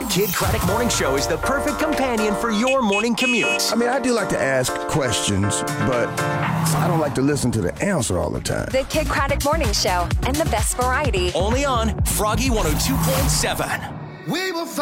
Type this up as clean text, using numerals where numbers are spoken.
The Kid Craddock Morning Show is the perfect companion for your morning commute. I mean, I do like to ask questions, but I don't like to listen to the answer all the time. The Kid Craddock Morning Show and the best variety. Only on Froggy 102.7. We will fight.